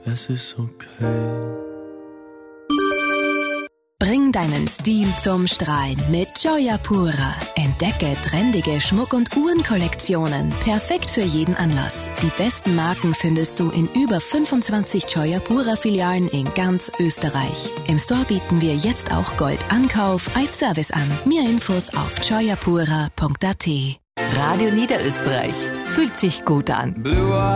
es ist okay. Bring deinen Stil zum Strahlen mit Joyapura. Entdecke trendige Schmuck- und Uhrenkollektionen. Perfekt für jeden Anlass. Die besten Marken findest du in über 25 Joyapura-Filialen in ganz Österreich. Im Store bieten wir jetzt auch Goldankauf als Service an. Mehr Infos auf joyapura.at. Radio Niederösterreich. Fühlt sich gut an.